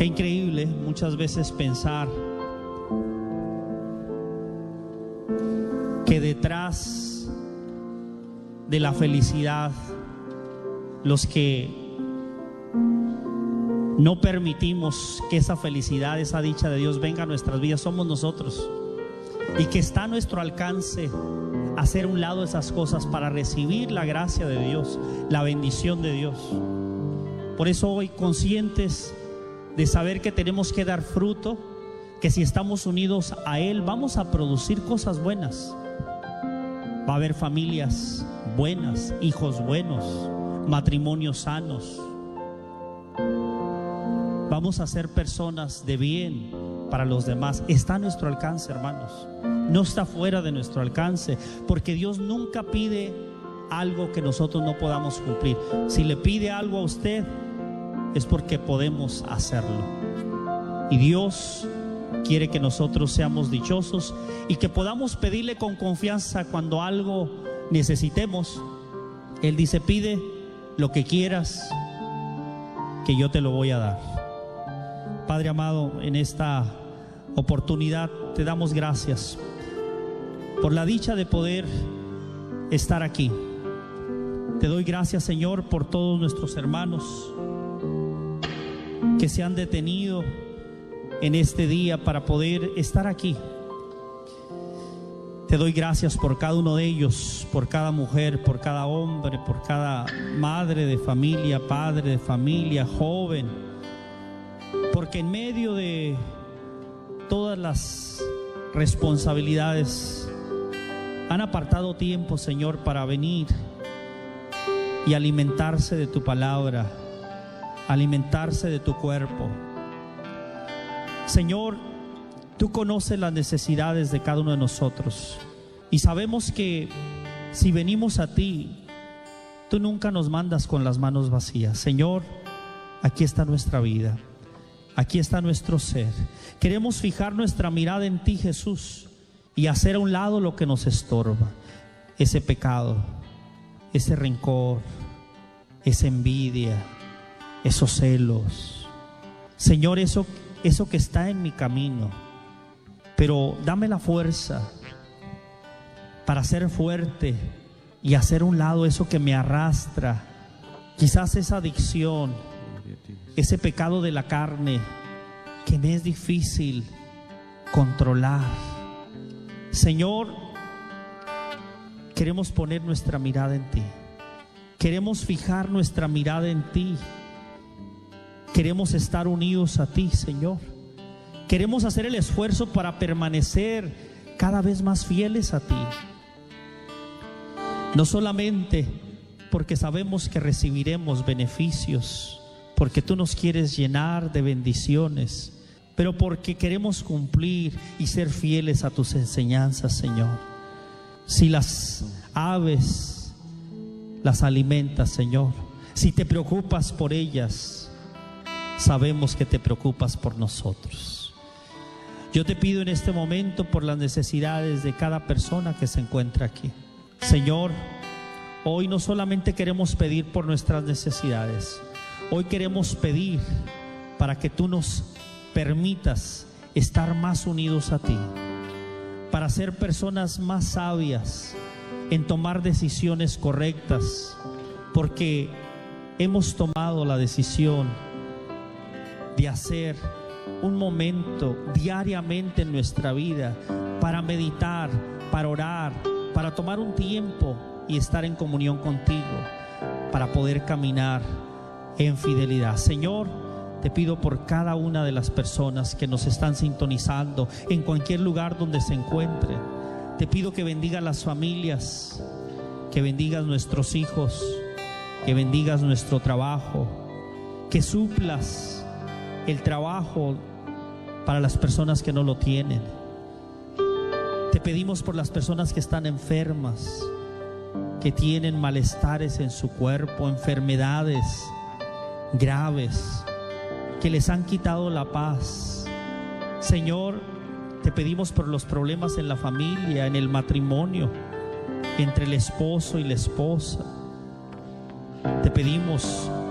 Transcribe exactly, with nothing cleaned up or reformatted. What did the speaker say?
Qué increíble muchas veces pensar que detrás de la felicidad, los que no permitimos que esa felicidad, esa dicha de Dios venga a nuestras vidas, somos nosotros, y que está a nuestro alcance hacer un lado esas cosas para recibir la gracia de Dios, la bendición de Dios. Por eso hoy, conscientes de saber que tenemos que dar fruto, que si estamos unidos a Él vamos a producir cosas buenas. Va a haber familias buenas, hijos buenos, matrimonios sanos. Vamos a ser personas de bien para los demás. Está a nuestro alcance, hermanos. No está fuera de nuestro alcance, porque Dios nunca pide algo que nosotros no podamos cumplir. Si le pide algo a usted, es porque podemos hacerlo. Y Dios quiere que nosotros seamos dichosos y que podamos pedirle con confianza cuando algo necesitemos. Él dice: pide lo que quieras, que yo te lo voy a dar. Padre amado, en esta oportunidad te damos gracias por la dicha de poder estar aquí. Te doy gracias, Señor, por todos nuestros hermanos que se han detenido en este día para poder estar aquí. Te doy gracias por cada uno de ellos, por cada mujer, por cada hombre, por cada madre de familia, padre de familia, joven, porque en medio de todas las responsabilidades han apartado tiempo, Señor, para venir y alimentarse de tu palabra, alimentarse de tu cuerpo. Señor, tú conoces las necesidades de cada uno de nosotros y sabemos que si venimos a ti, tú nunca nos mandas con las manos vacías. Señor, aquí está nuestra vida, aquí está nuestro ser. Queremos fijar nuestra mirada en ti, Jesús, y hacer a un lado lo que nos estorba, ese pecado, ese rencor, esa envidia, esos celos. Señor, eso, eso que está en mi camino, pero dame la fuerza para ser fuerte y hacer a un lado eso que me arrastra, quizás esa adicción, ese pecado de la carne que me es difícil controlar. Señor, queremos poner nuestra mirada en ti, queremos fijar nuestra mirada en ti, queremos estar unidos a ti, Señor. Queremos hacer el esfuerzo para permanecer cada vez más fieles a ti, no solamente porque sabemos que recibiremos beneficios, porque tú nos quieres llenar de bendiciones, pero porque queremos cumplir y ser fieles a tus enseñanzas, Señor. Si las aves las alimentas, Señor, si te preocupas por ellas, sabemos que te preocupas por nosotros. Yo te pido en este momento por las necesidades de cada persona que se encuentra aquí. Señor, hoy no solamente queremos pedir por nuestras necesidades, hoy queremos pedir para que tú nos permitas estar más unidos a ti, para ser personas más sabias en tomar decisiones correctas, porque hemos tomado la decisión de hacer un momento diariamente en nuestra vida para meditar, para orar, para tomar un tiempo y estar en comunión contigo, para poder caminar en fidelidad. Señor, te pido por cada una de las personas que nos están sintonizando en cualquier lugar donde se encuentren. Te pido que bendigas las familias, que bendigas nuestros hijos, que bendigas nuestro trabajo, que suplas el trabajo para las personas que no lo tienen. Te pedimos por las personas que están enfermas, que tienen malestares en su cuerpo, enfermedades graves que les han quitado la paz. Señor, te pedimos por los problemas en la familia, en el matrimonio, entre el esposo y la esposa. Te pedimos